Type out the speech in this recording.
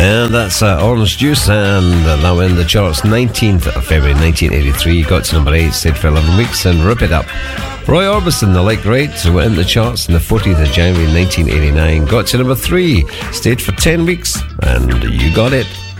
And that's Orange Juice, and that went in the charts 19th of February 1983, got to number 8, stayed for 11 weeks, and Rip It Up. Roy Orbison, The Like Right, went in the charts on the 14th of January 1989, got to number 3, stayed for 10 weeks, and You Got It.